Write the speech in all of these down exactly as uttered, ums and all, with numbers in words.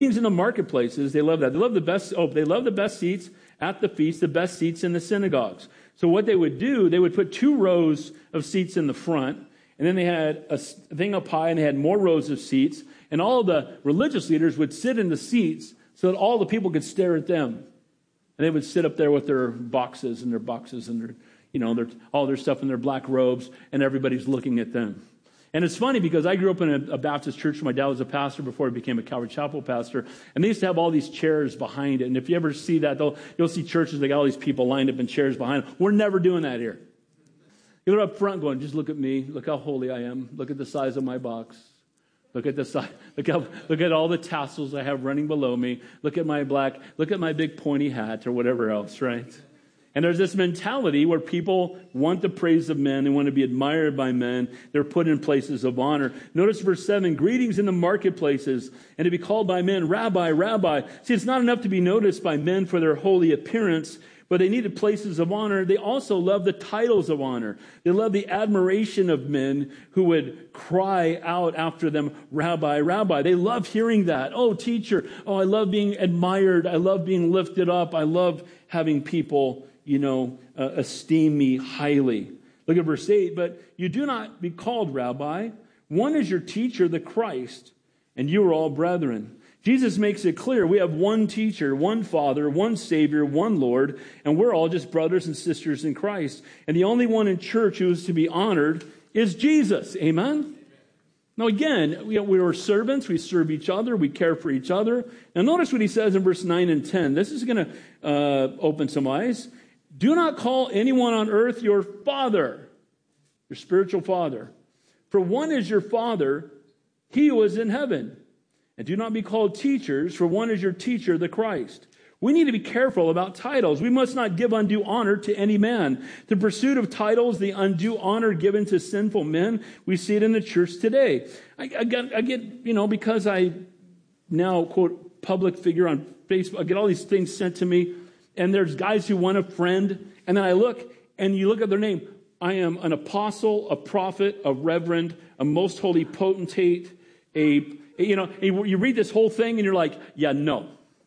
In the marketplaces, they love that. They love the best. Oh, they love the best seats at the feast, the best seats in the synagogues. So what they would do, they would put two rows of seats in the front, and then they had a thing up high, and they had more rows of seats. And all the religious leaders would sit in the seats so that all the people could stare at them. And they would sit up there with their boxes and their boxes and their, you know, their, all their stuff in their black robes, and everybody's looking at them. And it's funny because I grew up in a, a Baptist church. My dad was a pastor before he became a Calvary Chapel pastor. And they used to have all these chairs behind it. And if you ever see that, you'll see churches, they got all these people lined up in chairs behind them. We're never doing that here. You're up front going, just look at me. Look how holy I am. Look at the size of my box. Look at the size. Look how, look at all the tassels I have running below me. Look at my black, look at my big pointy hat or whatever else, right? And there's this mentality where people want the praise of men. They want to be admired by men. They're put in places of honor. Notice verse seven, greetings in the marketplaces, and to be called by men, Rabbi, Rabbi. See, it's not enough to be noticed by men for their holy appearance, but they needed places of honor. They also love the titles of honor. They love the admiration of men who would cry out after them, Rabbi, Rabbi. They love hearing that. Oh, teacher. Oh, I love being admired. I love being lifted up. I love having people, you know, uh, esteem me highly. Look at verse eight. But you do not be called Rabbi. One is your teacher, the Christ, and you are all brethren. Jesus makes it clear we have one teacher, one Father, one Savior, one Lord, and we're all just brothers and sisters in Christ. And the only one in church who is to be honored is Jesus. Amen? Now again, we, we are servants. We serve each other. We care for each other. Now notice what he says in verse nine and ten. This is going to uh, open some eyes. Do not call anyone on earth your father, your spiritual father. For one is your Father, he who is in heaven. And do not be called teachers, for one is your teacher, the Christ. We need to be careful about titles. We must not give undue honor to any man. The pursuit of titles, the undue honor given to sinful men, we see it in the church today. I, I, get, I get, you know, because I now, quote, public figure on Facebook, I get all these things sent to me, and there's guys who want a friend, and then I look, and you look at their name. I am an apostle, a prophet, a reverend, a most holy potentate, a You know, you read this whole thing and you're like, yeah, no.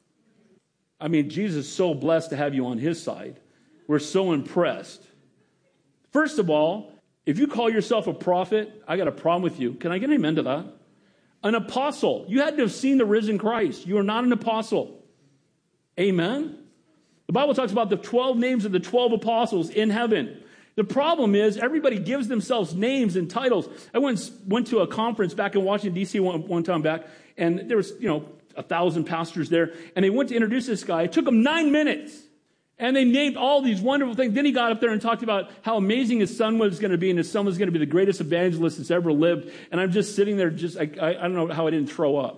I mean, Jesus is so blessed to have you on his side. We're so impressed. First of all, if you call yourself a prophet, I got a problem with you. Can I get an amen to that? An apostle. You had to have seen the risen Christ. You are not an apostle. Amen? The Bible talks about the twelve names of the twelve apostles in heaven. The problem is everybody gives themselves names and titles. I went went to a conference back in Washington, D C one, one time back, and there was, you know, a thousand pastors there, and they went to introduce this guy. It took them nine minutes, and they named all these wonderful things. Then he got up there and talked about how amazing his son was going to be, and his son was going to be the greatest evangelist that's ever lived. And I'm just sitting there, just I, I, I don't know how I didn't throw up.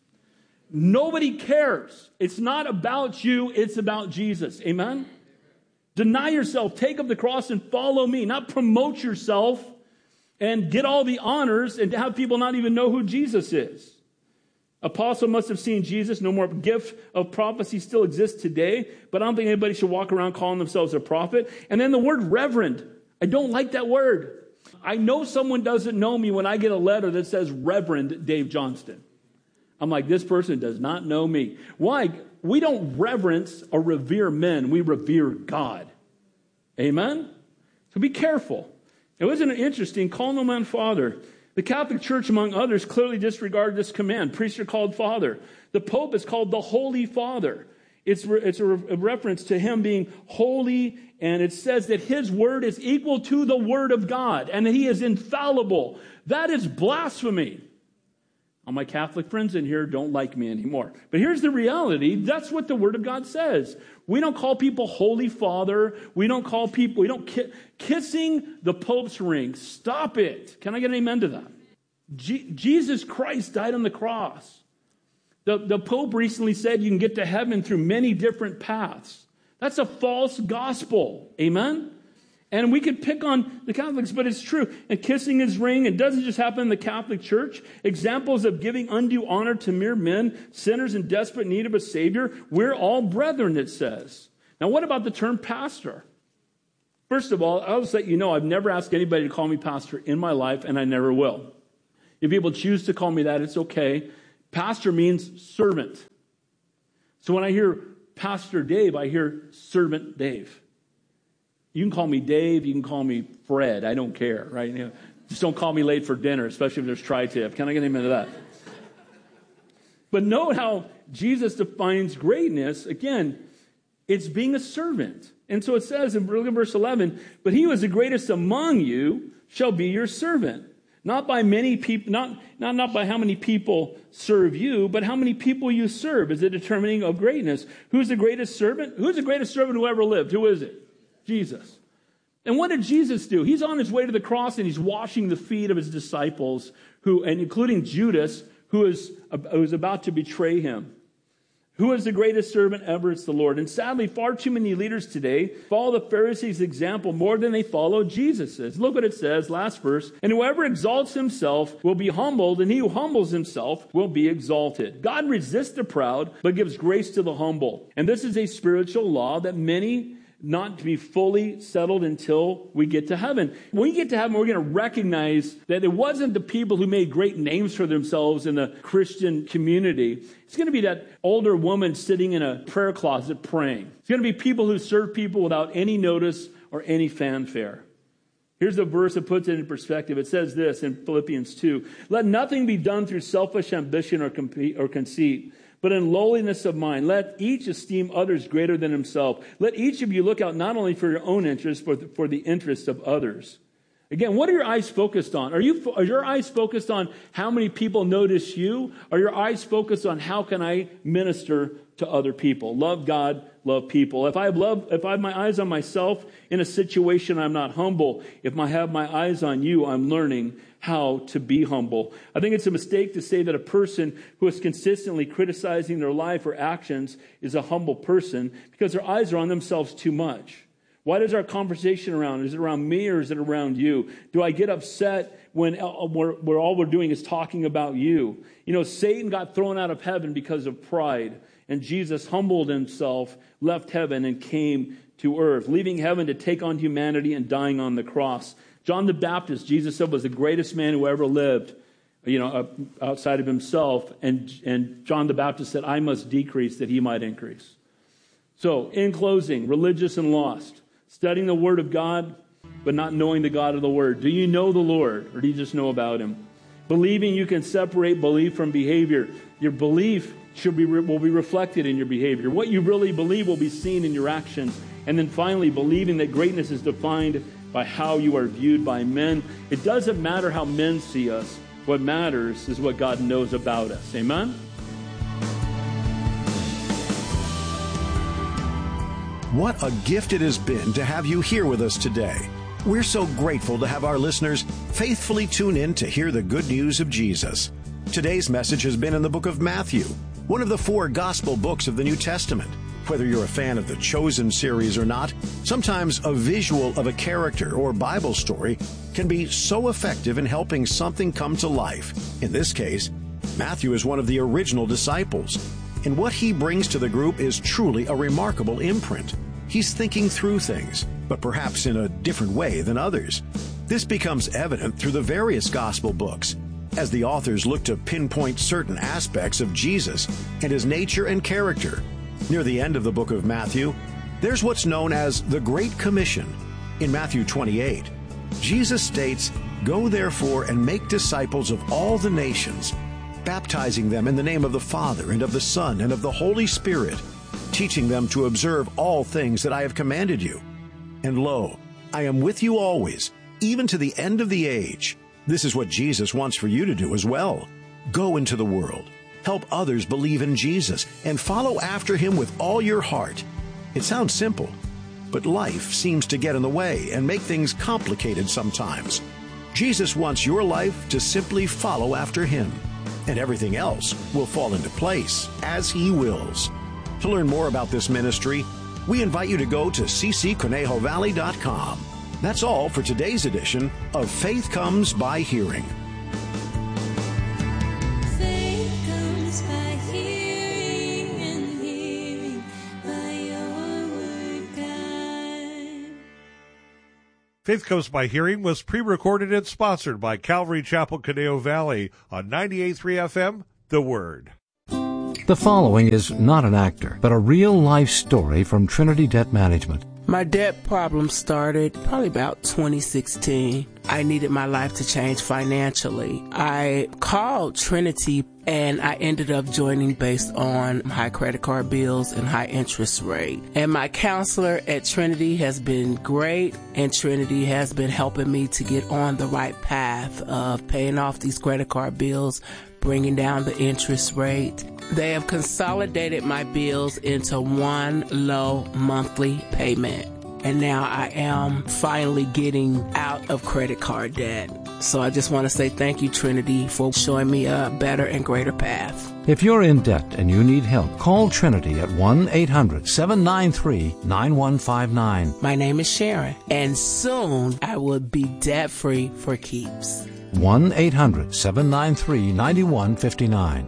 Nobody cares. It's not about you. It's about Jesus. Amen? Deny yourself, take up the cross and follow me. Not promote yourself and get all the honors and have people not even know who Jesus is. Apostle must have seen Jesus. No more gift of prophecy still exists today. But I don't think anybody should walk around calling themselves a prophet. And then the word reverend. I don't like that word. I know someone doesn't know me when I get a letter that says Reverend Dave Johnston. I'm like, this person does not know me. Why? We don't reverence or revere men. We revere God. Amen? So be careful. It wasn't interesting. Call no man father. The Catholic Church, among others, clearly disregard this command. Priests are called father. The Pope is called the Holy Father. It's, re- it's a, re- a reference to him being holy, and it says that his word is equal to the word of God, and that he is infallible. That is blasphemy. All my Catholic friends in here don't like me anymore. But here's the reality. That's what the Word of God says. We don't call people Holy Father. We don't call people, we don't ki- kissing the Pope's ring. Stop it. Can I get an amen to that? G- Jesus Christ died on the cross. The, the Pope recently said you can get to heaven through many different paths. That's a false gospel. Amen? And we could pick on the Catholics, but it's true. And kissing his ring, it doesn't just happen in the Catholic Church. Examples of giving undue honor to mere men, sinners in desperate need of a Savior. We're all brethren, it says. Now, what about the term pastor? First of all, I'll just let you know, I've never asked anybody to call me pastor in my life, and I never will. If people choose to call me that, it's okay. Pastor means servant. So when I hear Pastor Dave, I hear Servant Dave. You can call me Dave, you can call me Fred, I don't care, right? You know, just don't call me late for dinner, especially if there's tri-tip. Can I get him into that? But note how Jesus defines greatness. Again, it's being a servant. And so it says in verse eleven, but he who is the greatest among you shall be your servant. Not by many people, not, not, not by how many people serve you, but how many people you serve is the determining of greatness. Who's the greatest servant? Who's the greatest servant who ever lived? Who is it? Jesus. And what did Jesus do? He's on his way to the cross and he's washing the feet of his disciples, who, and including Judas, who is, who is about to betray him. Who is the greatest servant ever? It's the Lord. And sadly, far too many leaders today follow the Pharisees' example more than they follow Jesus's. Look what it says, last verse. And whoever exalts himself will be humbled, and he who humbles himself will be exalted. God resists the proud, but gives grace to the humble. And this is a spiritual law that many not to be fully settled until we get to heaven. When we get to heaven, we're going to recognize that it wasn't the people who made great names for themselves in the Christian community. It's going to be that older woman sitting in a prayer closet praying. It's going to be people who serve people without any notice or any fanfare. Here's a verse that puts it in perspective. It says this in Philippians two. Let nothing be done through selfish ambition or, compete, or conceit, but in lowliness of mind, let each esteem others greater than himself. Let each of you look out not only for your own interests, but for the interests of others. Again, what are your eyes focused on? Are you are your eyes focused on how many people notice you? Are your eyes focused on how can I minister to other people? Love God, love people. If I have love, if I have my eyes on myself in a situation, I'm not humble. If I have my eyes on you, I'm learning how to be humble. I think it's a mistake to say that a person who is consistently criticizing their life or actions is a humble person because their eyes are on themselves too much. Why does our conversation around? Is it around me or is it around you? Do I get upset when we're, we're, all we're doing is talking about you? You know, Satan got thrown out of heaven because of pride, and Jesus humbled himself, left heaven, and came to earth, leaving heaven to take on humanity and dying on the cross. John the Baptist, Jesus said, was the greatest man who ever lived, you know, outside of himself. And, and John the Baptist said, I must decrease that he might increase. So, in closing, religious and lost, studying the Word of God, but not knowing the God of the Word. Do you know the Lord, or do you just know about him? Believing you can separate belief from behavior. Your belief should be will be reflected in your behavior. What you really believe will be seen in your actions. And then finally, believing that greatness is defined by how you are viewed by men. It doesn't matter how men see us. What matters is what God knows about us. Amen? What a gift it has been to have you here with us today. We're so grateful to have our listeners faithfully tune in to hear the good news of Jesus. Today's message has been in the book of Matthew, one of the four gospel books of the New Testament. Whether you're a fan of the Chosen series or not, sometimes a visual of a character or Bible story can be so effective in helping something come to life. In this case, Matthew is one of the original disciples, and what he brings to the group is truly a remarkable imprint. He's thinking through things, but perhaps in a different way than others. This becomes evident through the various gospel books, as the authors look to pinpoint certain aspects of Jesus and his nature and character. Near the end of the book of Matthew, there's what's known as the Great Commission. In Matthew twenty-eight, Jesus states, "Go therefore and make disciples of all the nations, baptizing them in the name of the Father and of the Son and of the Holy Spirit, teaching them to observe all things that I have commanded you. And lo, I am with you always, even to the end of the age." This is what Jesus wants for you to do as well. Go into the world. Help others believe in Jesus and follow after him with all your heart. It sounds simple, but life seems to get in the way and make things complicated sometimes. Jesus wants your life to simply follow after him, and everything else will fall into place as he wills. To learn more about this ministry, we invite you to go to c c conejo valley dot com. That's all for today's edition of Faith Comes by Hearing. Faith Comes by Hearing was pre-recorded and sponsored by Calvary Chapel, Conejo Valley on ninety-eight point three F M, the Word. The following is not an actor, but a real-life story from Trinity Debt Management. My debt problem started probably about twenty sixteen. I needed my life to change financially. I called Trinity and I ended up joining based on high credit card bills and high interest rate. And my counselor at Trinity has been great, and Trinity has been helping me to get on the right path of paying off these credit card bills, bringing down the interest rate. They have consolidated my bills into one low monthly payment. And now I am finally getting out of credit card debt. So I just want to say thank you, Trinity, for showing me a better and greater path. If you're in debt and you need help, call Trinity at one eight hundred seven nine three nine one five nine. My name is Sharon, and soon I will be debt-free for keeps. one eight hundred seven nine three nine one five nine.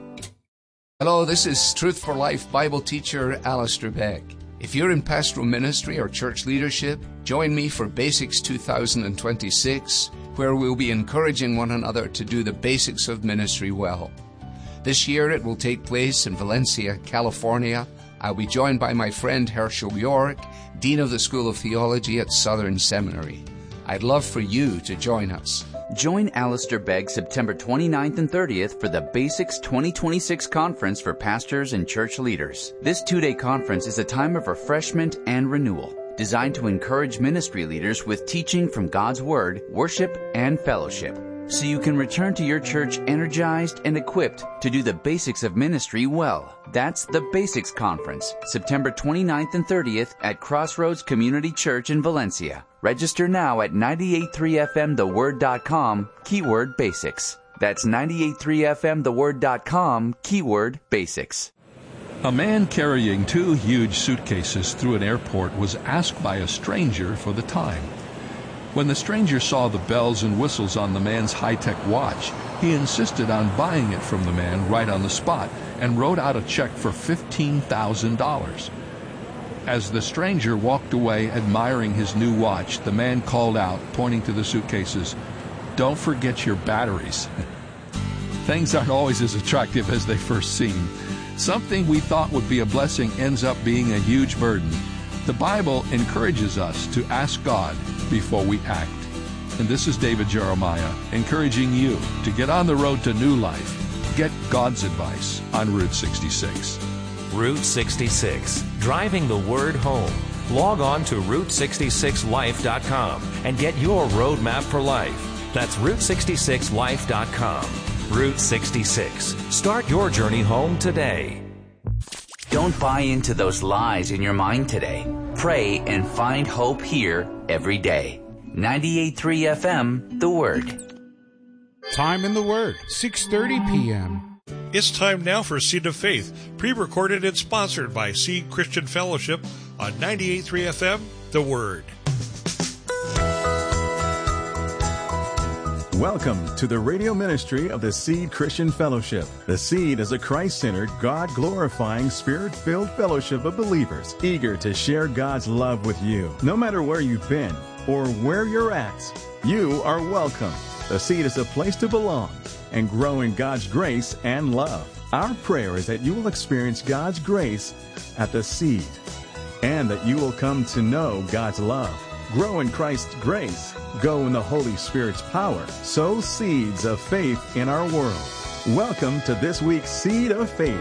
Hello, this is Truth for Life Bible teacher Alistair Beck. If you're in pastoral ministry or church leadership, join me for Basics two thousand twenty-six, where we'll be encouraging one another to do the basics of ministry well. This year it will take place in Valencia, California. I'll be joined by my friend Herschel York, Dean of the School of Theology at Southern Seminary. I'd love for you to join us. Join Alistair Begg September twenty-ninth and thirtieth for the Basics twenty twenty-six Conference for Pastors and Church Leaders. This two-day conference is a time of refreshment and renewal, designed to encourage ministry leaders with teaching from God's Word, worship, and fellowship, so you can return to your church energized and equipped to do the basics of ministry well. That's the Basics Conference, September twenty-ninth and thirtieth at Crossroads Community Church in Valencia. Register now at ninety-eight point three F M the word dot com, keyword basics. That's ninety-eight point three F M the word dot com, keyword basics. A man carrying two huge suitcases through an airport was asked by a stranger for the time. When the stranger saw the bells and whistles on the man's high-tech watch, he insisted on buying it from the man right on the spot and wrote out a check for fifteen thousand dollars. As the stranger walked away admiring his new watch, the man called out, pointing to the suitcases, "Don't forget your batteries." Things aren't always as attractive as they first seem. Something we thought would be a blessing ends up being a huge burden. The Bible encourages us to ask God before we act. And this is David Jeremiah encouraging you to get on the road to new life. Get God's advice on Route sixty-six. Route sixty-six, driving the word home. Log on to route sixty-six life dot com and get your roadmap for life. That's route sixty-six life dot com. Route sixty-six. Start your journey home today. Don't buy into those lies in your mind today. Pray and find hope here every day. ninety-eight point three F M, The Word. Time in the Word, six thirty p.m. It's time now for Seed of Faith, pre-recorded and sponsored by Seed Christian Fellowship on ninety-eight point three F M, The Word. Welcome to the radio ministry of the Seed Christian Fellowship. The Seed is a Christ-centered, God-glorifying, Spirit-filled fellowship of believers eager to share God's love with you. No matter where you've been or where you're at, you are welcome. The Seed is a place to belong and grow in God's grace and love. Our prayer is that you will experience God's grace at the Seed and that you will come to know God's love. Grow in Christ's grace. Go in the Holy Spirit's power. Sow seeds of faith in our world. Welcome to this week's Seed of Faith.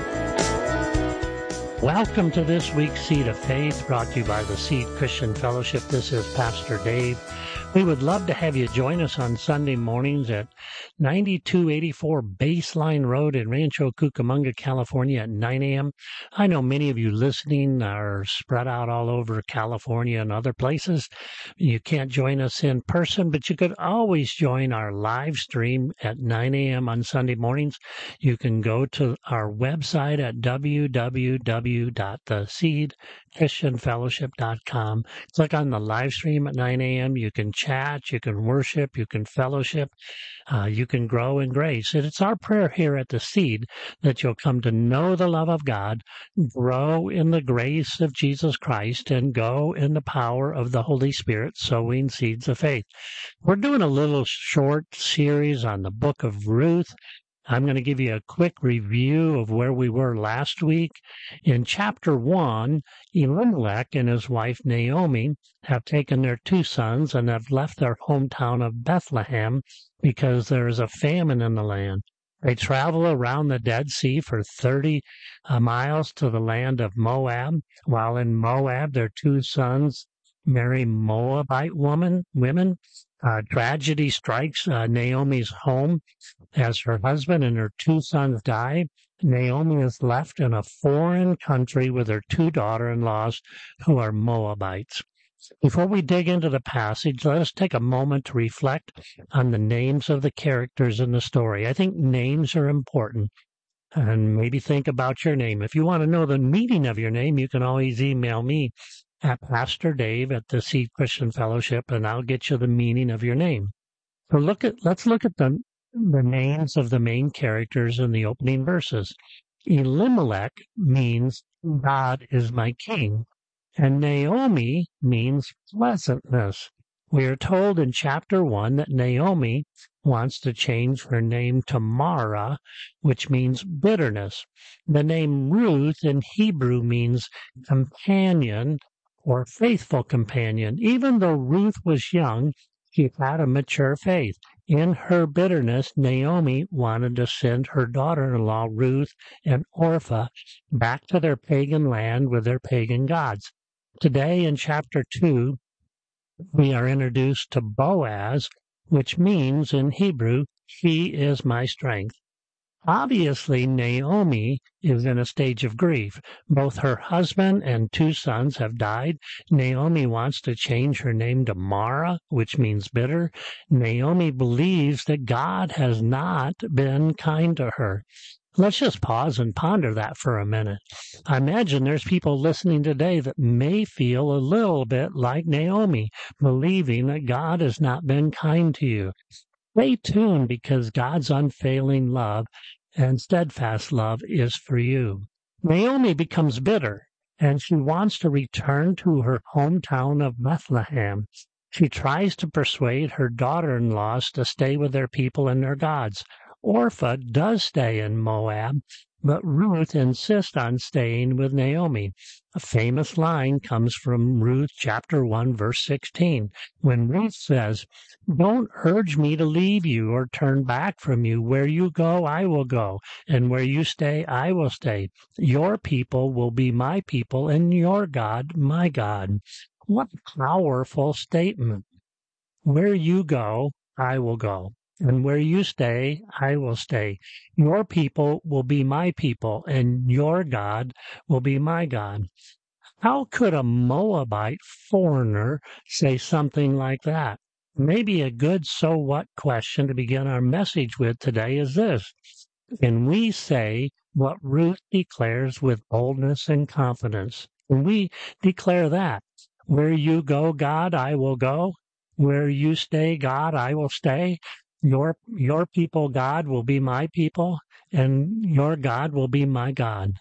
Welcome to this week's Seed of Faith, brought to you by the Seed Christian Fellowship. This is Pastor Dave. We would love to have you join us on Sunday mornings at ninety-two eighty-four Baseline Road in Rancho Cucamonga, California at nine a.m. I know many of you listening are spread out all over California and other places. You can't join us in person, but you could always join our live stream at nine a.m. on Sunday mornings. You can go to our website at w w w dot the seed christian fellowship dot com. Click on the live stream at nine a.m. You can chat, you can worship, you can fellowship, uh, you can grow in grace. And it's our prayer here at the Seed that you'll come to know the love of God, grow in the grace of Jesus Christ, and go in the power of the Holy Spirit, sowing seeds of faith. We're doing a little short series on the book of Ruth. I'm going to give you a quick review of where we were last week. In chapter one, Elimelech and his wife Naomi have taken their two sons and have left their hometown of Bethlehem because there is a famine in the land. They travel around the Dead Sea for thirty uh, miles to the land of Moab. While in Moab, their two sons marry Moabite woman, women. Uh, tragedy strikes uh, Naomi's home as her husband and her two sons die. Naomi is left in a foreign country with her two daughter-in-laws who are Moabites. Before we dig into the passage, let us take a moment to reflect on the names of the characters in the story. I think names are important, and maybe think about your name. If you want to know the meaning of your name, you can always email me at Pastor Dave at the Seed Christian Fellowship, and I'll get you the meaning of your name. So look at let's look at the, the names of the main characters in the opening verses. Elimelech means God is my king. And Naomi means pleasantness. We are told in chapter one that Naomi wants to change her name to Mara, which means bitterness. The name Ruth in Hebrew means companion or faithful companion. Even though Ruth was young, she had a mature faith. In her bitterness, Naomi wanted to send her daughter-in-law, Ruth and Orpah, back to their pagan land with their pagan gods. Today in chapter two, we are introduced to Boaz, which means in Hebrew, he is my strength. Obviously, Naomi is in a stage of grief. Both her husband and two sons have died. Naomi wants to change her name to Mara, which means bitter. Naomi believes that God has not been kind to her. Let's just pause and ponder that for a minute. I imagine there's people listening today that may feel a little bit like Naomi, believing that God has not been kind to you. Stay tuned, because God's unfailing love and steadfast love is for you. Naomi becomes bitter, and she wants to return to her hometown of Bethlehem. She tries to persuade her daughter-in-laws to stay with their people and their gods. Orpah does stay in Moab, but Ruth insists on staying with Naomi. A famous line comes from Ruth chapter one, verse sixteen, when Ruth says, "Don't urge me to leave you or turn back from you. Where you go, I will go, and where you stay, I will stay. Your people will be my people, and your God, my God." What a powerful statement. Where you go, I will go. And where you stay, I will stay. Your people will be my people, and your God will be my God. How could a Moabite foreigner say something like that? Maybe a good so what question to begin our message with today is this. Can we say what Ruth declares with boldness and confidence? Can we declare that? Where you go, God, I will go. Where you stay, God, I will stay. Your your people, God, will be my people, and your God will be my God.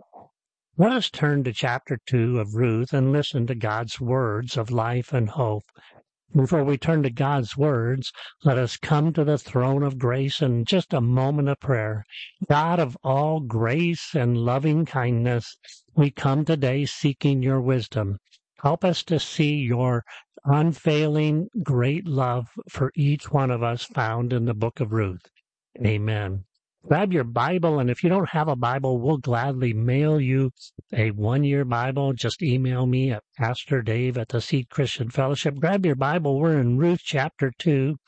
Let us turn to chapter two of Ruth and listen to God's words of life and hope. Before we turn to God's words, let us come to the throne of grace in just a moment of prayer. God of all grace and loving kindness, we come today seeking your wisdom. Help us to see your unfailing great love for each one of us found in the book of Ruth. Amen. Grab your Bible, and if you don't have a Bible, we'll gladly mail you a one-year Bible. Just email me at Pastor Dave at the Seed Christian Fellowship. Grab your Bible. We're in Ruth chapter two,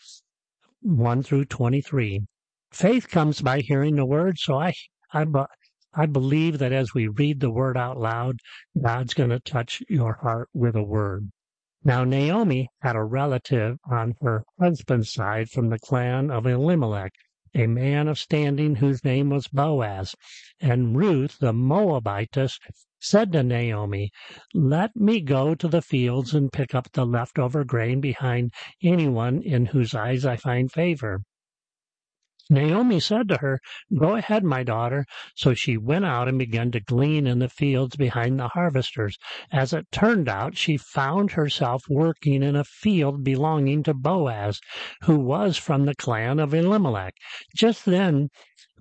one through twenty-three. Faith comes by hearing the word, so I, I, I believe that as we read the word out loud, God's going to touch your heart with a word. Now, Naomi had a relative on her husband's side from the clan of Elimelech, a man of standing whose name was Boaz. And Ruth, the Moabitess, said to Naomi, "Let me go to the fields and pick up the leftover grain behind anyone in whose eyes I find favor." Naomi said to her, "Go ahead, my daughter." So she went out and began to glean in the fields behind the harvesters. As it turned out, she found herself working in a field belonging to Boaz, who was from the clan of Elimelech. Just then,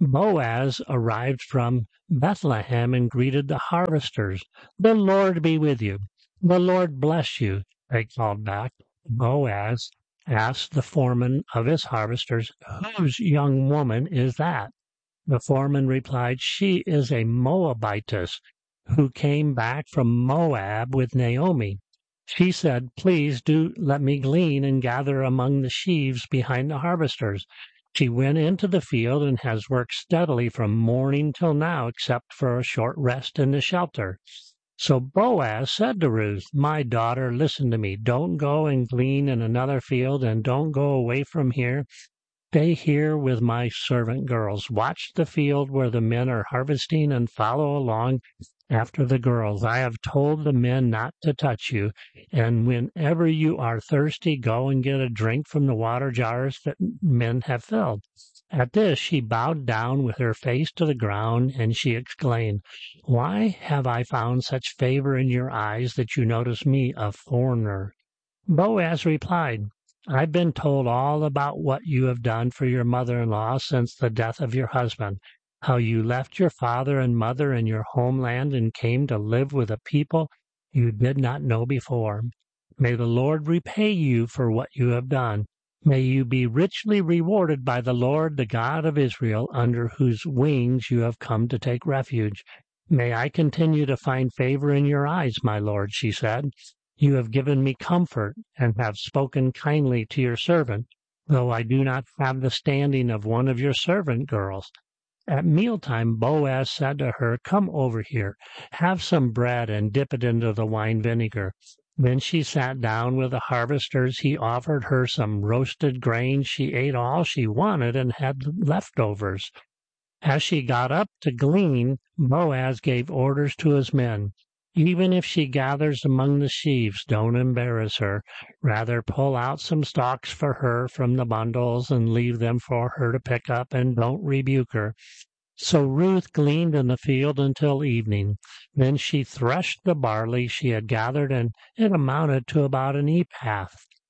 Boaz arrived from Bethlehem and greeted the harvesters. "The Lord be with you. The Lord bless you," they called back. Boaz asked the foreman of his harvesters, "Whose young woman is that?" The foreman replied, "She is a Moabitess who came back from Moab with Naomi. She said, 'Please do let me glean and gather among the sheaves behind the harvesters.' She went into the field and has worked steadily from morning till now, except for a short rest in the shelter." So Boaz said to Ruth, "My daughter, listen to me. Don't go and glean in another field, and don't go away from here. Stay here with my servant girls. Watch the field where the men are harvesting and follow along after the girls. I have told the men not to touch you, and whenever you are thirsty, go and get a drink from the water jars that men have filled." At this she bowed down with her face to the ground, and she exclaimed, "Why have I found such favor in your eyes that you notice me, a foreigner?" Boaz replied, "I've been told all about what you have done for your mother-in-law since the death of your husband, how you left your father and mother and your homeland and came to live with a people you did not know before. May the Lord repay you for what you have done. May you be richly rewarded by the Lord, the God of Israel, under whose wings you have come to take refuge. May I continue to find favor in your eyes, my Lord," she said. "You have given me comfort and have spoken kindly to your servant, though I do not have the standing of one of your servant girls." At mealtime, Boaz said to her, "Come over here, have some bread and dip it into the wine vinegar." Then she sat down with the harvesters. He offered her some roasted grain. She ate all she wanted and had leftovers. As she got up to glean, Boaz gave orders to his men. "Even if she gathers among the sheaves, don't embarrass her. Rather pull out some stalks for her from the bundles and leave them for her to pick up, and don't rebuke her." So Ruth gleaned in the field until evening. Then she threshed the barley she had gathered, and it amounted to about an ephah.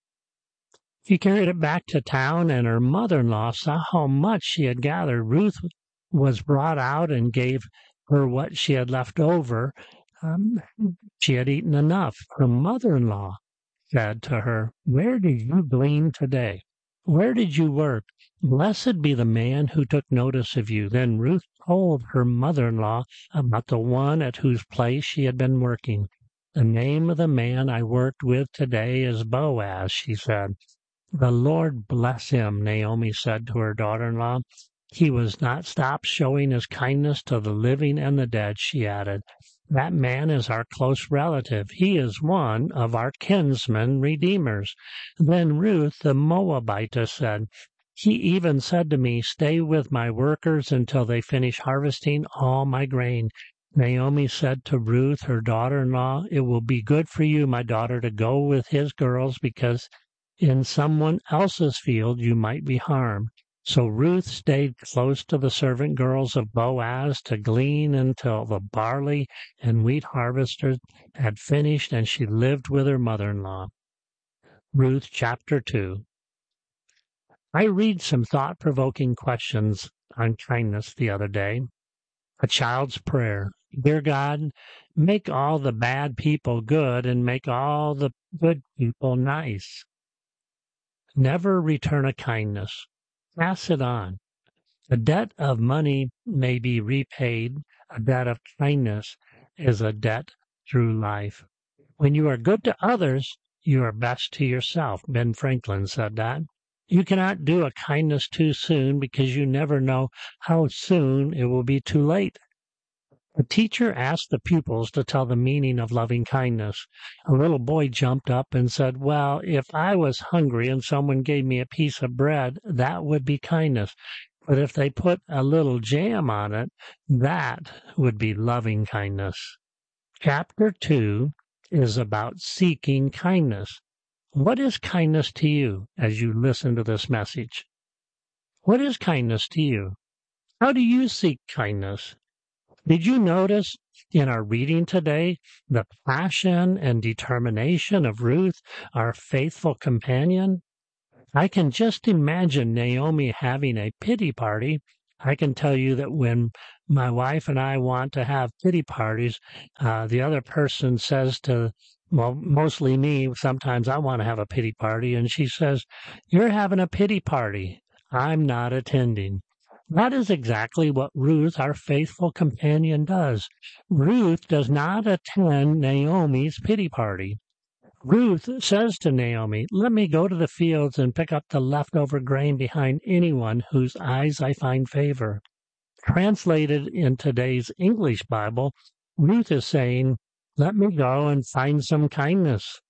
She carried it back to town, and her mother-in-law saw how much she had gathered. Ruth was brought out and gave her what she had left over. Um, she had eaten enough. Her mother-in-law said to her, "Where did you glean today? Where did you work? Blessed be the man who took notice of you." Then Ruth told her mother-in-law about the one at whose place she had been working. "The name of the man I worked with today is Boaz," she said. "The Lord bless him," Naomi said to her daughter-in-law. "He was not stopped showing his kindness to the living and the dead," she added. "That man is our close relative. He is one of our kinsman redeemers." Then Ruth the Moabitess said, "He even said to me, 'Stay with my workers until they finish harvesting all my grain.'" Naomi said to Ruth, her daughter-in-law, "It will be good for you, my daughter, to go with his girls, because in someone else's field you might be harmed." So Ruth stayed close to the servant girls of Boaz to glean until the barley and wheat harvesters had finished, and she lived with her mother-in-law. Ruth chapter two. I read some thought-provoking questions on kindness the other day. A child's prayer. Dear God, make all the bad people good and make all the good people nice. Never return a kindness. Pass it on. A debt of money may be repaid. A debt of kindness is a debt through life. When you are good to others, you are best to yourself. Ben Franklin said that. You cannot do a kindness too soon, because you never know how soon it will be too late. A teacher asked the pupils to tell the meaning of loving kindness. A little boy jumped up and said, "Well, if I was hungry and someone gave me a piece of bread, that would be kindness. But if they put a little jam on it, that would be loving kindness." Chapter two is about seeking kindness. What is kindness to you as you listen to this message? What is kindness to you? How do you seek kindness? Did you notice in our reading today the passion and determination of Ruth, our faithful companion? I can just imagine Naomi having a pity party. I can tell you that when my wife and I want to have pity parties, uh, the other person says to, well, mostly me, sometimes I want to have a pity party, and she says, "You're having a pity party. I'm not attending." That is exactly what Ruth, our faithful companion, does. Ruth does not attend Naomi's pity party. Ruth says to Naomi, "Let me go to the fields and pick up the leftover grain behind anyone whose eyes I find favor." Translated in today's English Bible, Ruth is saying, "Let me go and find some kindness.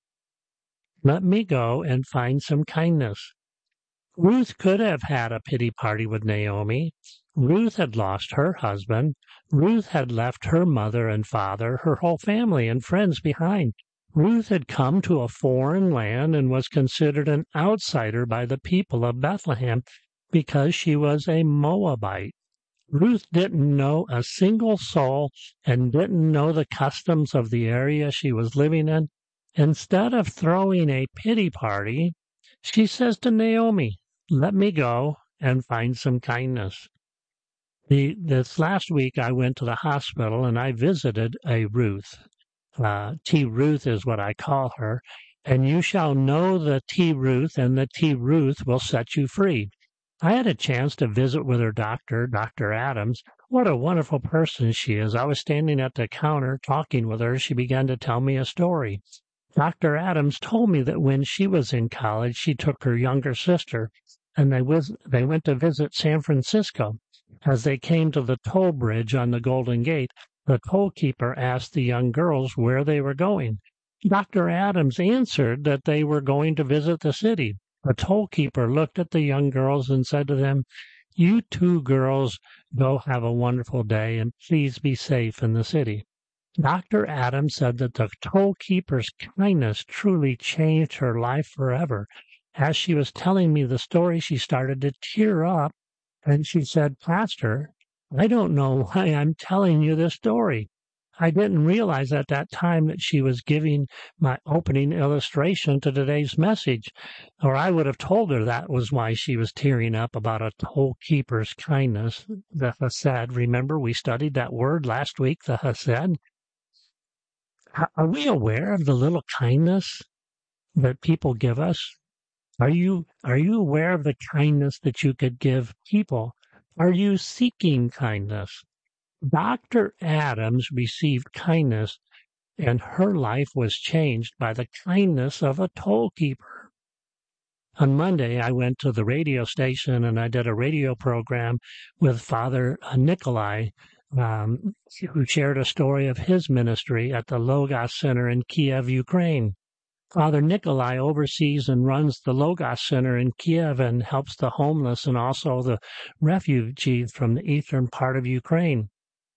Let me go and find some kindness." Ruth could have had a pity party with Naomi. Ruth had lost her husband. Ruth had left her mother and father, her whole family and friends behind. Ruth had come to a foreign land and was considered an outsider by the people of Bethlehem because she was a Moabite. Ruth didn't know a single soul and didn't know the customs of the area she was living in. Instead of throwing a pity party, she says to Naomi, "Let me go and find some kindness." The, this last week I went to the hospital and I visited a Ruth. Uh, T. Ruth is what I call her. "And you shall know the T. Ruth, and the T. Ruth will set you free." I had a chance to visit with her doctor, Doctor Adams. What a wonderful person she is. I was standing at the counter talking with her. She began to tell me a story. Doctor Adams told me that when she was in college, she took her younger sister, and they, was, they went to visit San Francisco. As they came to the toll bridge on the Golden Gate, the toll keeper asked the young girls where they were going. Doctor Adams answered that they were going to visit the city. The toll keeper looked at the young girls and said to them, "You two girls go have a wonderful day and please be safe in the city." Doctor Adams said that the toll keeper's kindness truly changed her life forever. As she was telling me the story, she started to tear up, and she said, "Pastor, I don't know why I'm telling you this story. I didn't realize at that time that she was giving my opening illustration to today's message, or I would have told her that was why she was tearing up about a toll keeper's kindness, the chesed. Remember, we studied that word last week, the chesed. Are we aware of the little kindness that people give us? Are you, are you aware of the kindness that you could give people? Are you seeking kindness? Doctor Adams received kindness, and her life was changed by the kindness of a toll keeper. On Monday, I went to the radio station and I did a radio program with Father Nikolai, um, who shared a story of his ministry at the Logos Center in Kiev, Ukraine. Father Nikolai oversees and runs the Logos Center in Kiev and helps the homeless and also the refugees from the eastern part of Ukraine.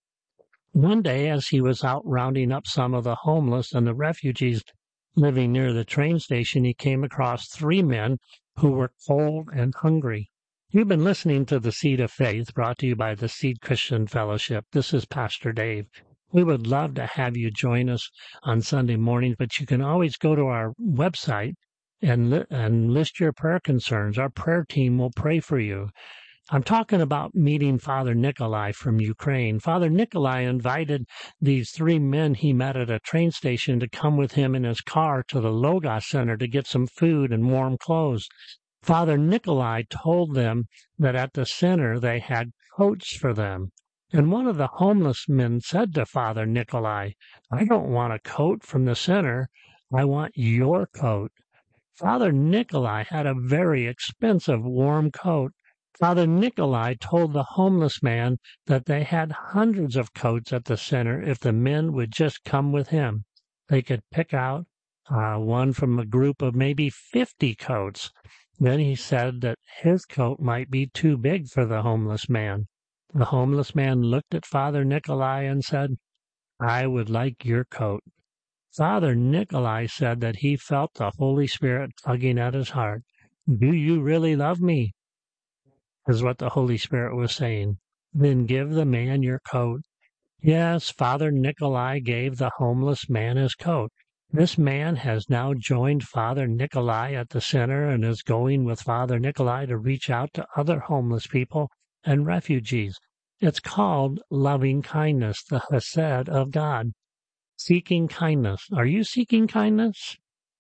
One day, as he was out rounding up some of the homeless and the refugees living near the train station, he came across three men who were cold and hungry. You've been listening to The Seed of Faith, brought to you by the Seed Christian Fellowship. This is Pastor Dave. We would love to have you join us on Sunday mornings, but you can always go to our website and, li- and list your prayer concerns. Our prayer team will pray for you. I'm talking about meeting Father Nikolai from Ukraine. Father Nikolai invited these three men he met at a train station to come with him in his car to the Logos Center to get some food and warm clothes. Father Nikolai told them that at the center they had coats for them. And one of the homeless men said to Father Nikolai, "I don't want a coat from the center. I want your coat." Father Nikolai had a very expensive warm coat. Father Nikolai told the homeless man that they had hundreds of coats at the center if the men would just come with him. They could pick out uh, one from a group of maybe fifty coats. Then he said that his coat might be too big for the homeless man. The homeless man looked at Father Nikolai and said, "I would like your coat." Father Nikolai said that he felt the Holy Spirit tugging at his heart. "Do you really love me?" is what the Holy Spirit was saying. Then give the man your coat. Yes, Father Nikolai gave the homeless man his coat. This man has now joined Father Nikolai at the center and is going with Father Nikolai to reach out to other homeless people and refugees. It's called loving kindness, the Hesed of God. Seeking kindness. Are you seeking kindness?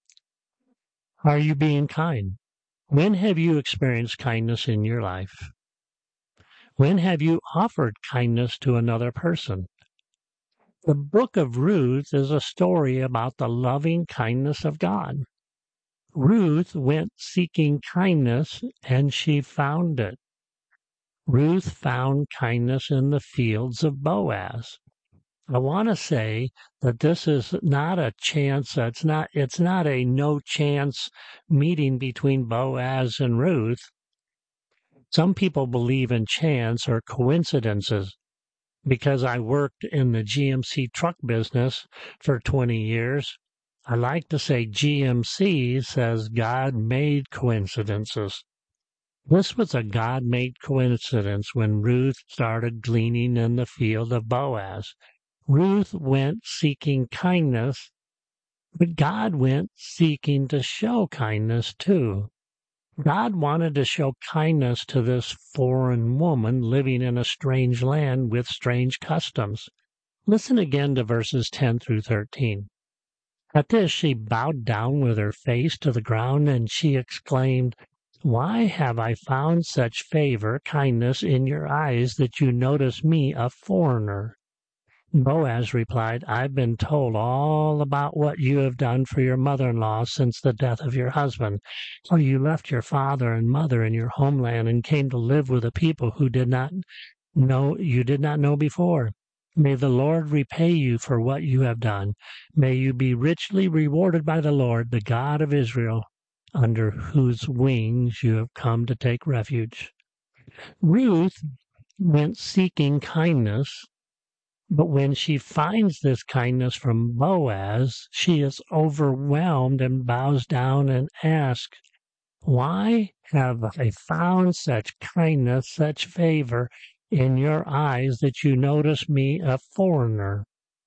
Are you being kind? When have you experienced kindness in your life? When have you offered kindness to another person? The book of Ruth is a story about the loving kindness of God. Ruth went seeking kindness, and she found it. Ruth found kindness in the fields of Boaz. I want to say that this is not a chance, it's not, it's not a no-chance meeting between Boaz and Ruth. Some people believe in chance or coincidences. Because I worked in the G M C truck business for twenty years, I like to say G M C says God made coincidences. This was a God-made coincidence when Ruth started gleaning in the field of Boaz. Ruth went seeking kindness, but God went seeking to show kindness too. God wanted to show kindness to this foreign woman living in a strange land with strange customs. Listen again to verses ten through thirteen. At this she bowed down with her face to the ground, and she exclaimed, "Why have I found such favor, kindness in your eyes, that you notice me, a foreigner?" Boaz replied, "I've been told all about what you have done for your mother-in-law since the death of your husband. How you left your father and mother in your homeland and came to live with a people who did not know you did not know before. May the Lord repay you for what you have done. May you be richly rewarded by the Lord, the God of Israel, under whose wings you have come to take refuge." Ruth went seeking kindness. But when she finds this kindness from Boaz, she is overwhelmed and bows down and asks, "Why have I found such kindness, such favor in your eyes that you notice me a foreigner?"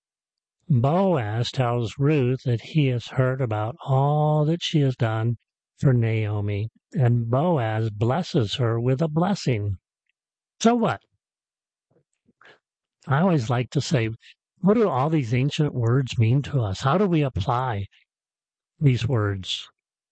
Boaz tells Ruth that he has heard about all that she has done for Naomi, and Boaz blesses her with a blessing. So what? I always like to say, what do all these ancient words mean to us? How do we apply these words?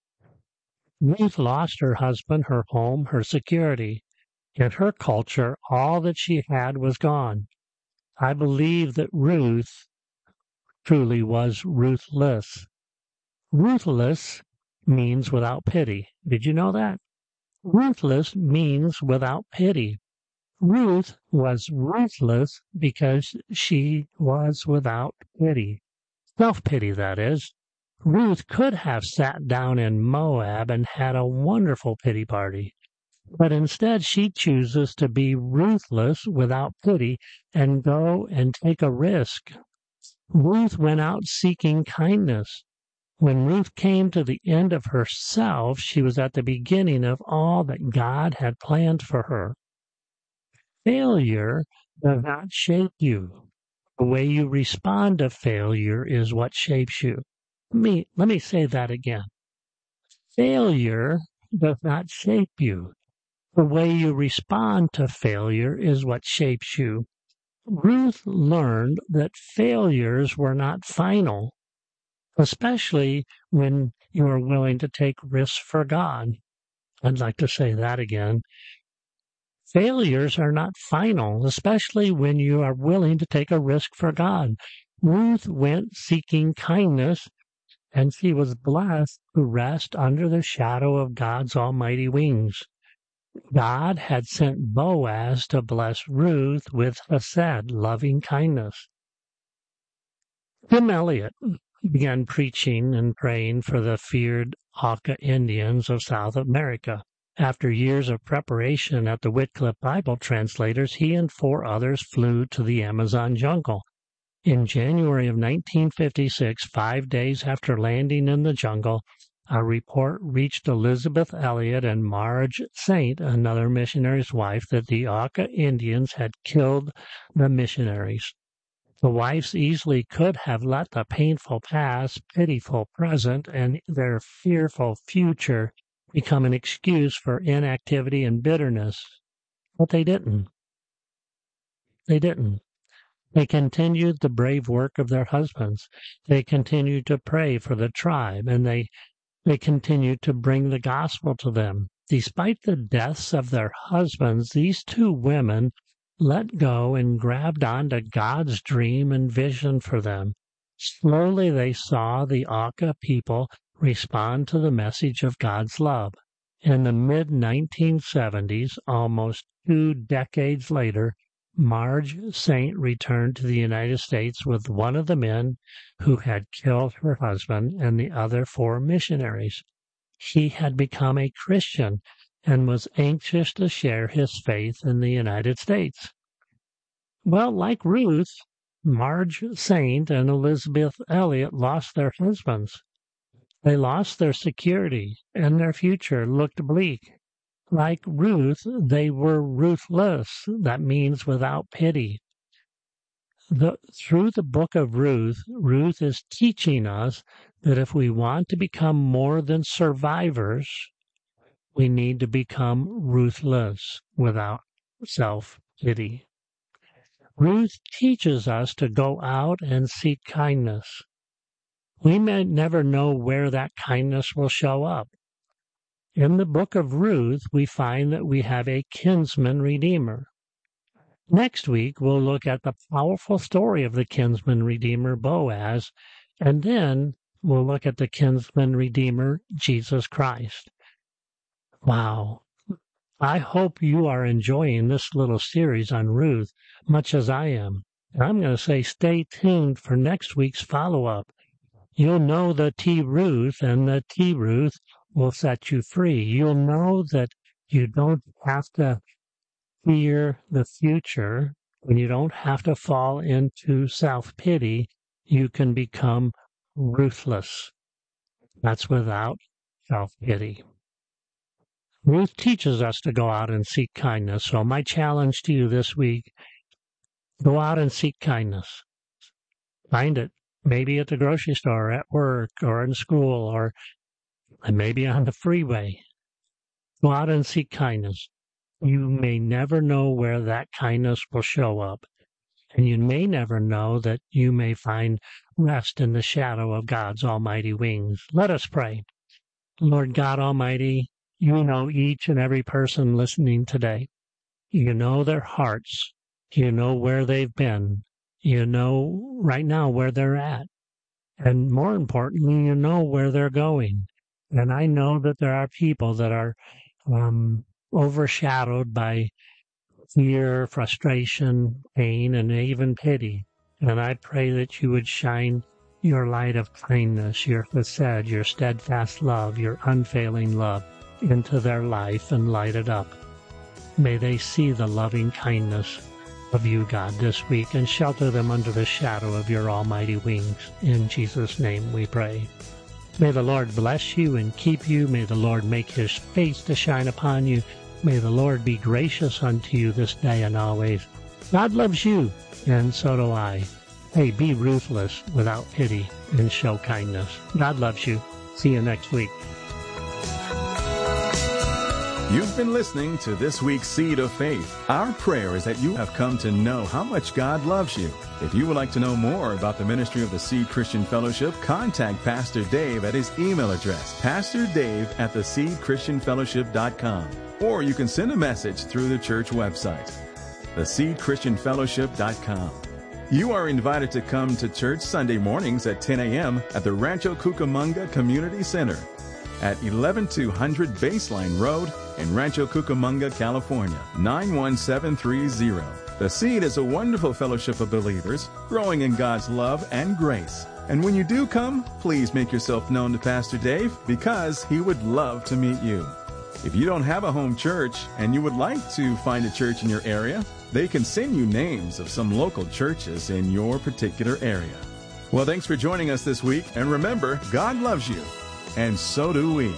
Ruth lost her husband, her home, her security. In her culture, all that she had was gone. I believe that Ruth truly was ruthless. Ruthless means without pity. Did you know that? Ruthless means without pity. Ruth was ruthless because she was without pity. Self-pity, that is. Ruth could have sat down in Moab and had a wonderful pity party. But instead she chooses to be ruthless without pity and go and take a risk. Ruth went out seeking kindness. When Ruth came to the end of herself, she was at the beginning of all that God had planned for her. Failure does not shape you. The way you respond to failure is what shapes you. Let me, let me say that again. Failure does not shape you. The way you respond to failure is what shapes you. Ruth learned that failures were not final, especially when you are willing to take risks for God. I'd like to say that again. Failures are not final, especially when you are willing to take a risk for God. Ruth went seeking kindness, and she was blessed to rest under the shadow of God's almighty wings. God had sent Boaz to bless Ruth with Hesed, loving kindness. Tim Elliott began preaching and praying for the feared Auca Indians of South America. After years of preparation at the Wycliffe Bible Translators, he and four others flew to the Amazon jungle. In January of nineteen fifty-six, five days after landing in the jungle, a report reached Elizabeth Elliot and Marge Saint, another missionary's wife, that the Auca Indians had killed the missionaries. The wives easily could have let the painful past, pitiful present, and their fearful future become an excuse for inactivity and bitterness. But they didn't. They didn't. They continued the brave work of their husbands. They continued to pray for the tribe, and they, they continued to bring the gospel to them. Despite the deaths of their husbands, these two women let go and grabbed onto God's dream and vision for them. Slowly they saw the Auca people respond to the message of God's love. In the mid nineteen seventies, almost two decades later, Marge Saint returned to the United States with one of the men who had killed her husband and the other four missionaries. He had become a Christian and was anxious to share his faith in the United States. Well, like Ruth, Marge Saint and Elizabeth Elliot lost their husbands. They lost their security, and their future looked bleak. Like Ruth, they were ruthless. That means without pity. The, through the book of Ruth, Ruth is teaching us that if we want to become more than survivors, we need to become ruthless without self-pity. Ruth teaches us to go out and seek kindness. We may never know where that kindness will show up. In the book of Ruth, we find that we have a kinsman redeemer. Next week, we'll look at the powerful story of the kinsman redeemer, Boaz, and then we'll look at the kinsman redeemer, Jesus Christ. Wow. I hope you are enjoying this little series on Ruth, much as I am. And I'm going to say stay tuned for next week's follow-up. You'll know the T. Ruth, and the T. Ruth will set you free. You'll know that you don't have to fear the future, and you don't have to fall into self-pity. You can become ruthless. That's without self-pity. Ruth teaches us to go out and seek kindness. So my challenge to you this week, go out and seek kindness. Find it. Maybe at the grocery store, at work, or in school, or maybe on the freeway. Go out and seek kindness. You may never know where that kindness will show up. And you may never know that you may find rest in the shadow of God's almighty wings. Let us pray. Lord God Almighty, you know each and every person listening today. You know their hearts. You know where they've been. You know right now where they're at. And more importantly, you know where they're going. And I know that there are people that are um, overshadowed by fear, frustration, pain, and even pity. And I pray that you would shine your light of kindness, your chesed, your steadfast love, your unfailing love into their life and light it up. May they see the loving kindness of you, God, this week, and shelter them under the shadow of your almighty wings. In Jesus' name we pray. May the Lord bless you and keep you. May the Lord make his face to shine upon you. May the Lord be gracious unto you this day and always. God loves you, and so do I. Hey, be ruthless without pity and show kindness. God loves you. See you next week. You've been listening to this week's Seed of Faith. Our prayer is that you have come to know how much God loves you. If you would like to know more about the ministry of the Seed Christian Fellowship, contact Pastor Dave at his email address, pastor dave at the seed christian fellowship dot com. Or you can send a message through the church website, the seed christian fellowship dot com. You are invited to come to church Sunday mornings at ten a.m. at the Rancho Cucamonga Community Center at eleven two hundred Baseline Road in Rancho Cucamonga, California, nine one seven three zero. The Seed is a wonderful fellowship of believers growing in God's love and grace. And when you do come, please make yourself known to Pastor Dave because he would love to meet you. If you don't have a home church and you would like to find a church in your area, they can send you names of some local churches in your particular area. Well, thanks for joining us this week. And remember, God loves you. And so do we.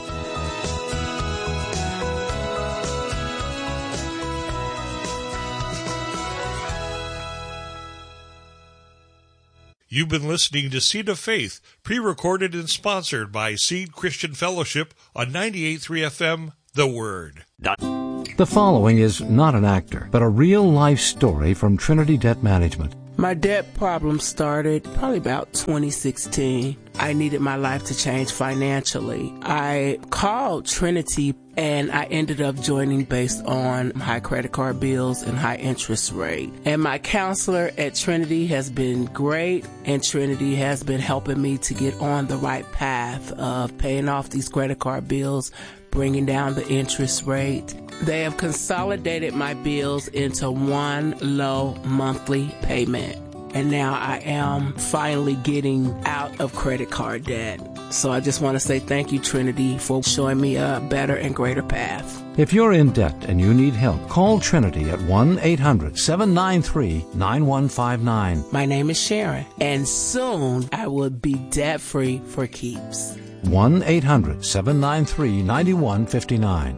You've been listening to Seed of Faith, pre-recorded and sponsored by Seed Christian Fellowship on ninety-eight point three F M, The Word. The following is not an actor, but a real-life story from Trinity Debt Management. My debt problem started probably about twenty sixteen. I needed my life to change financially. I called Trinity and I ended up joining based on high credit card bills and high interest rate. And my counselor at Trinity has been great, and Trinity has been helping me to get on the right path of paying off these credit card bills, bringing down the interest rate. They have consolidated my bills into one low monthly payment. And now I am finally getting out of credit card debt. So I just want to say thank you, Trinity, for showing me a better and greater path. If you're in debt and you need help, call Trinity at one eight hundred seven nine three nine one five nine. My name is Sharon, and soon I will be debt-free for keeps. one eight hundred seven nine three nine one five nine.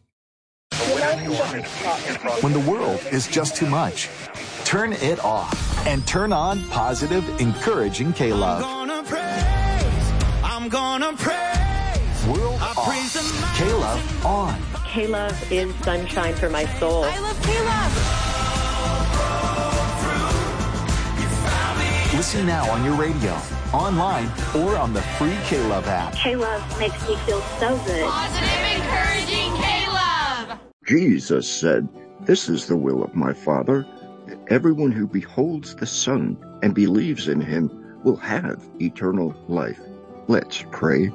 When the world is just too much, turn it off and turn on positive, encouraging K-Love. I'm gonna praise, I'm gonna praise. World I off, praise K-Love on. K-Love is sunshine for my soul. I love K-Love. Listen now on your radio, online, or on the free K-Love app. K-Love makes me feel so good. Positive, encouraging K-Love. Jesus said, "This is the will of my Father, that everyone who beholds the Son and believes in him will have eternal life." Let's pray.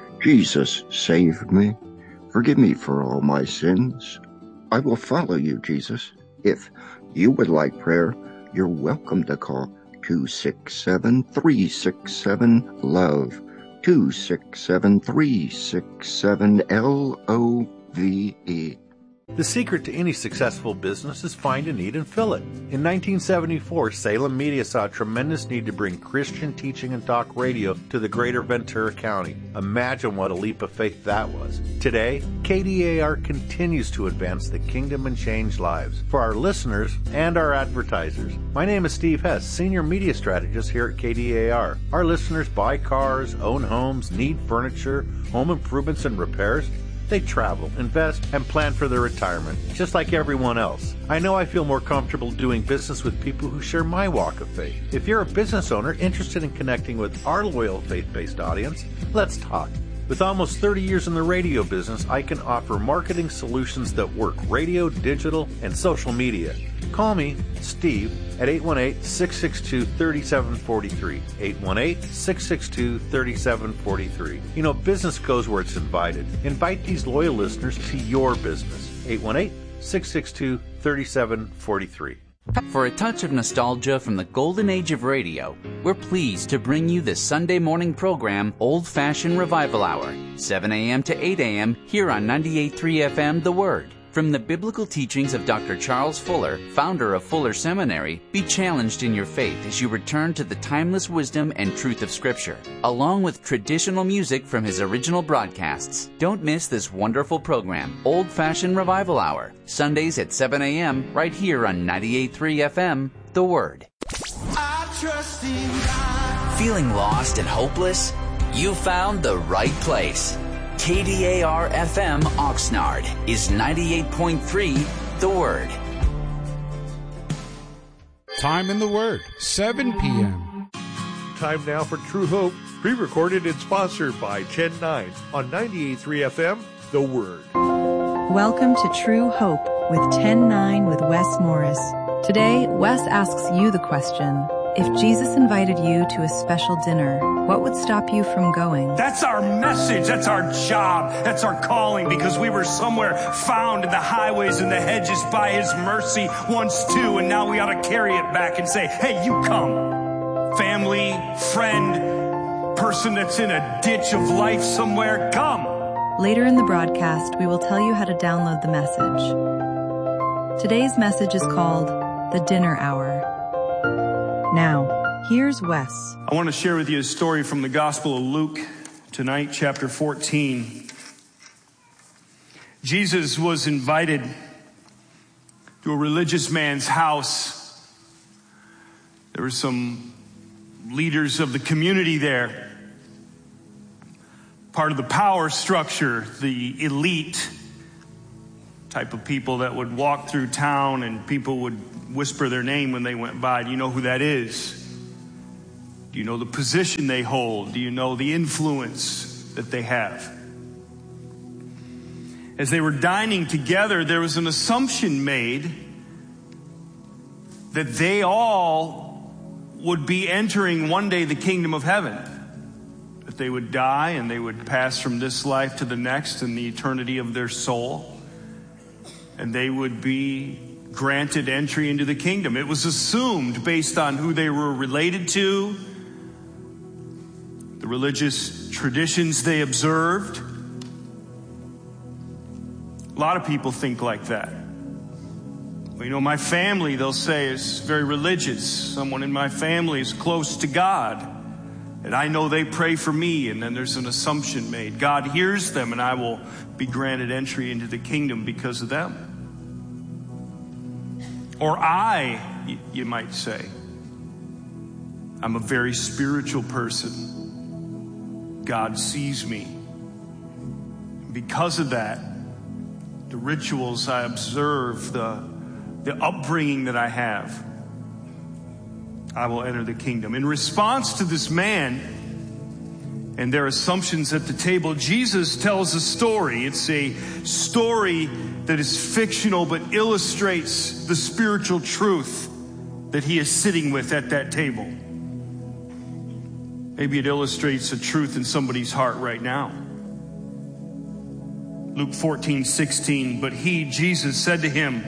Jesus, save me. Forgive me for all my sins. I will follow you, Jesus. If you would like prayer, you're welcome to call two six seven, three six seven, LOVE, two six seven, three six seven, L O V E. The secret to any successful business is find a need and fill it. In nineteen seventy-four, Salem Media saw a tremendous need to bring Christian teaching and talk radio to the greater Ventura County. Imagine what a leap of faith that was. Today, K D A R continues to advance the kingdom and change lives for our listeners and our advertisers. My name is Steve Hess, Senior Media Strategist here at K D A R. Our listeners buy cars, own homes, need furniture, home improvements and repairs. They travel, invest, and plan for their retirement, just like everyone else. I know I feel more comfortable doing business with people who share my walk of faith. If you're a business owner interested in connecting with our loyal faith-based audience, let's talk. With almost thirty years in the radio business, I can offer marketing solutions that work: radio, digital, and social media. Call me, Steve, at eight one eight, six six two, three seven four three. eight one eight, six six two, three seven four three. You know, business goes where it's invited. Invite these loyal listeners to your business. eight one eight, six six two, three seven four three. For a touch of nostalgia from the golden age of radio, we're pleased to bring you the Sunday morning program Old Fashioned Revival Hour, seven a.m. to eight a.m. here on ninety-eight point three F M, The Word. From the biblical teachings of Doctor Charles Fuller, founder of Fuller Seminary, be challenged in your faith as you return to the timeless wisdom and truth of Scripture, along with traditional music from his original broadcasts. Don't miss this wonderful program, Old Fashioned Revival Hour, Sundays at seven a.m. right here on ninety-eight point three F M, The Word. I trust in God. Feeling lost and hopeless? You found the right place. K D A R F M Oxnard is ninety-eight point three The Word. Time in the Word, seven p.m. Time now for True Hope, pre-recorded and sponsored by ten nine on ninety-eight point three F M, The Word. Welcome to True Hope with ten nine with Wes Morris. Today, Wes asks you the question: if Jesus invited you to a special dinner, what would stop you from going? That's our message. That's our job. That's our calling, because we were somewhere found in the highways and the hedges by his mercy once too, and now we ought to carry it back and say, hey, you come. Family, friend, person that's in a ditch of life somewhere, come. Later in the broadcast, we will tell you how to download the message. Today's message is called The Dinner Hour. Now, here's Wes. I want to share with you a story from the Gospel of Luke, Tonight, chapter fourteen. Jesus was invited to a religious man's house. There were some leaders of the community there. Part of the power structure, the elite type of people that would walk through town and people would whisper their name when they went by. Do you know who that is? Do you know the position they hold? Do you know the influence that they have? As they were dining together, there was an assumption made that they all would be entering one day the kingdom of heaven. That they would die and they would pass from this life to the next in the eternity of their soul. And they would be granted entry into the kingdom. It was assumed based on who they were related to, the religious traditions they observed. A lot of people think like that. Well, you know, my family, they'll say, is very religious. Someone in my family is close to God. And I know they pray for me. And then there's an assumption made. God hears them and I will be granted entry into the kingdom because of them. Or I, you might say, I'm a very spiritual person. God sees me. Because of that, the rituals I observe, the, the upbringing that I have, I will enter the kingdom. In response to this man and their assumptions at the table, Jesus tells a story. It's a story that is fictional but illustrates the spiritual truth that he is sitting with at that table. Maybe it illustrates a truth in somebody's heart right now. Luke fourteen sixteen, but he, Jesus, said to him,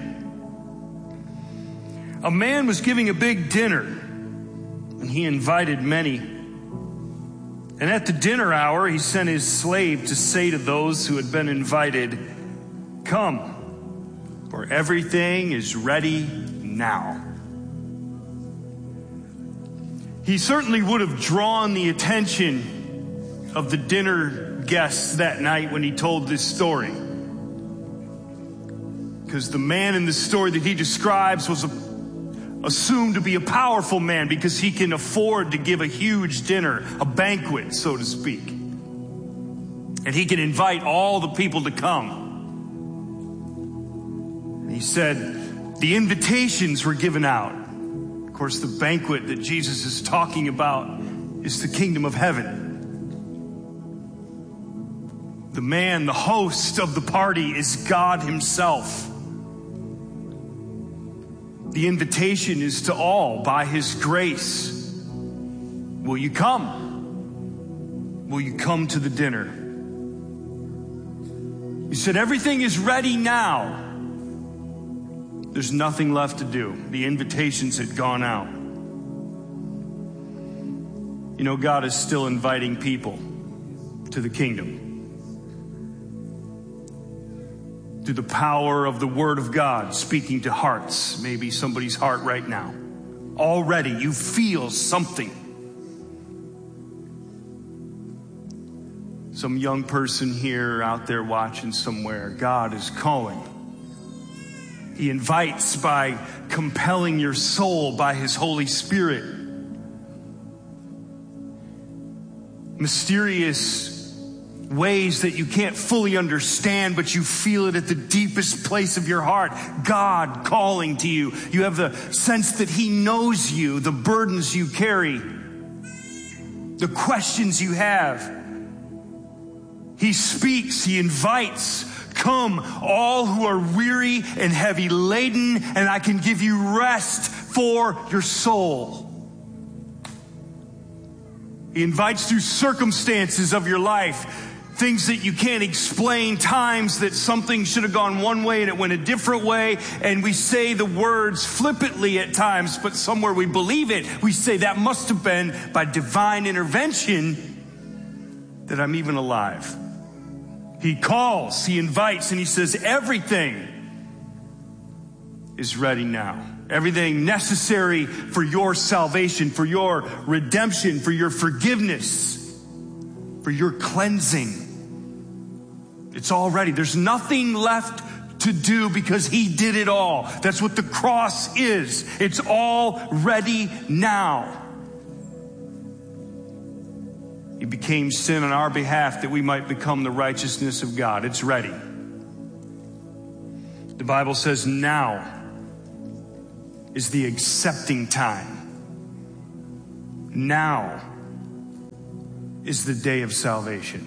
a man was giving a big dinner, and he invited many. And at the dinner hour, he sent his slave to say to those who had been invited, come, for everything is ready now. He certainly would have drawn the attention of the dinner guests that night when he told this story. Because the man in the story that he describes was a, assumed to be a powerful man because he can afford to give a huge dinner, a banquet, so to speak. And he can invite all the people to come. And he said the invitations were given out. Of course, the banquet that Jesus is talking about is the kingdom of heaven. The man, the host of the party, is God himself. The invitation is to all by his grace. Will you come? Will you come to the dinner? He said, everything is ready now. There's nothing left to do. The invitations had gone out. You know, God is still inviting people to the kingdom. Through the power of the Word of God speaking to hearts, maybe somebody's heart right now. Already you feel something. Some young person here out there watching somewhere, God is calling. He invites by compelling your soul by his Holy Spirit. Mysterious ways that you can't fully understand, but you feel it at the deepest place of your heart. God calling to you. You have the sense that he knows you, the burdens you carry, the questions you have. He speaks, he invites. Come, all who are weary and heavy laden, and I can give you rest for your soul. He invites through circumstances of your life, things that you can't explain, times that something should have gone one way and it went a different way, and we say the words flippantly at times, but somewhere we believe it. We say that must have been by divine intervention that I'm even alive. He calls, he invites, and he says everything is ready now. Everything necessary for your salvation, for your redemption, for your forgiveness for your cleansing. It's all ready. There's nothing left to do because he did it all. That's what the cross is. It's all ready now. He became sin on our behalf that we might become the righteousness of God. It's ready. The Bible says now is the accepting time. Now is the day of salvation.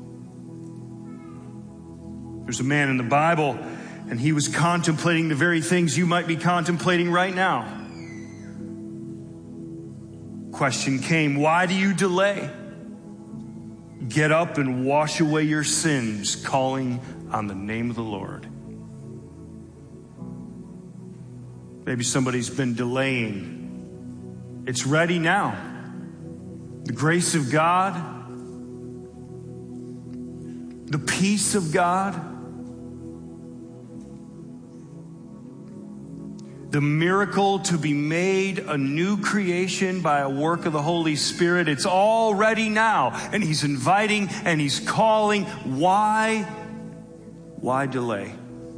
There's a man in the Bible, and he was contemplating the very things you might be contemplating right now. Question came, why do you delay? Get up and wash away your sins, calling on the name of the Lord. Maybe somebody's been delaying. It's ready now. The grace of God, the peace of God, the miracle to be made a new creation by a work of the Holy Spirit. It's all ready now. And he's inviting and he's calling. Why? Why delay?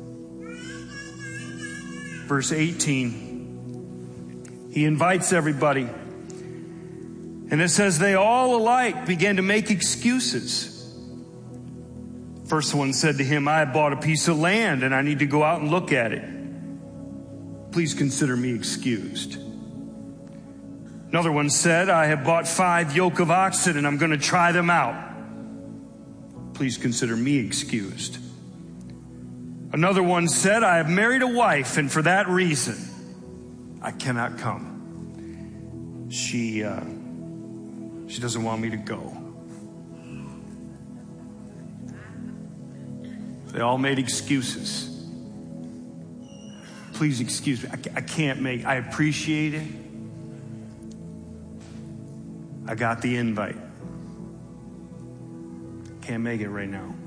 Verse eighteen. He invites everybody. And it says they all alike began to make excuses. First one said to him, I have bought a piece of land and I need to go out and look at it. Please consider me excused. Another one said, I have bought five yoke of oxen and I'm going to try them out. Please consider me excused. Another one said, I have married a wife and for that reason I cannot come. She, uh, she doesn't want me to go. They all made excuses. Please excuse me. I, I can't make, I appreciate it. I got the invite. Can't make it right now.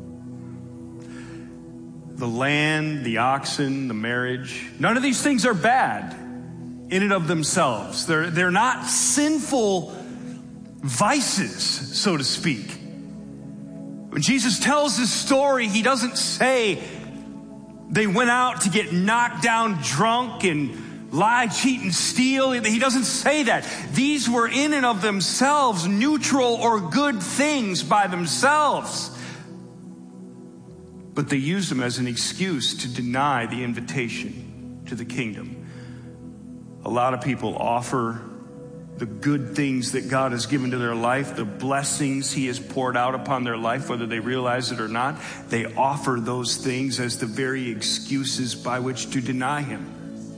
The land, the oxen, the marriage, none of these things are bad in and of themselves. They're, they're not sinful vices, so to speak. When Jesus tells this story, he doesn't say they went out to get knocked down drunk and lie, cheat, and steal. He doesn't say that. These were in and of themselves neutral or good things by themselves. But they used them as an excuse to deny the invitation to the kingdom. A lot of people offer the good things that God has given to their life, the blessings he has poured out upon their life, whether they realize it or not. They offer those things as the very excuses by which to deny him.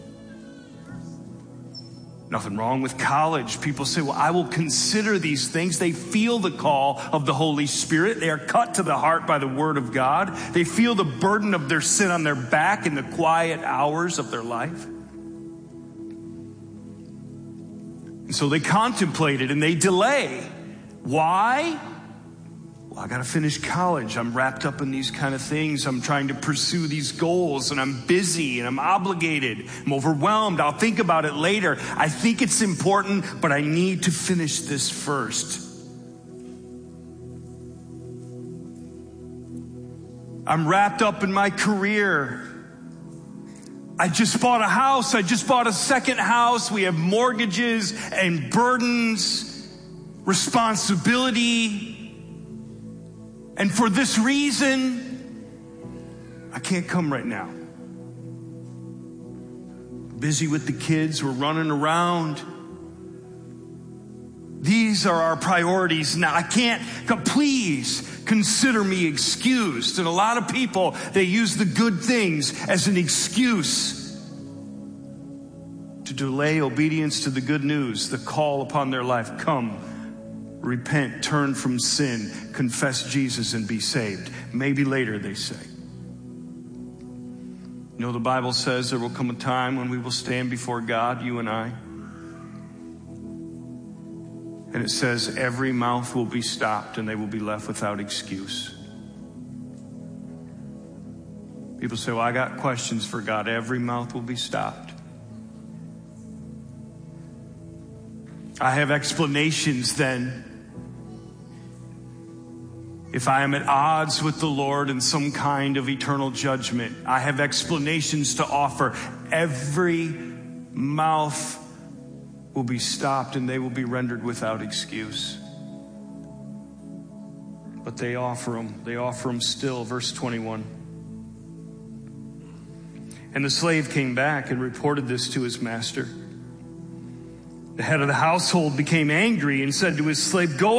Nothing wrong with college. People say, well, I will consider these things. They feel the call of the Holy Spirit. They are cut to the heart by the word of God. They feel the burden of their sin on their back in the quiet hours of their life. And so they contemplate it and they delay. Why? Well, I got to finish college. I'm wrapped up in these kind of things. I'm trying to pursue these goals and I'm busy and I'm obligated. I'm overwhelmed. I'll think about it later. I think it's important, but I need to finish this first. I'm wrapped up in my career. I just bought a house. I just bought a second house. We have mortgages and burdens, responsibility. And for this reason, I can't come right now. Busy with the kids. We're running around. These are our priorities now. I can't come. Please consider me excused. And a lot of people, they use the good things as an excuse to delay obedience to the good news, the call upon their life. Come, repent, turn from sin, confess Jesus and be saved. Maybe later, they say. You know, the Bible says there will come a time when we will stand before God, you and I. And it says every mouth will be stopped and they will be left without excuse. People say, well, I got questions for God. Every mouth will be stopped. I have explanations then. If I am at odds with the Lord in some kind of eternal judgment, I have explanations to offer. Every mouth will be stopped and they will be rendered without excuse. But they offer them. They offer them still. Verse twenty-one. And the slave came back and reported this to his master. The head of the household became angry and said to his slave, "Go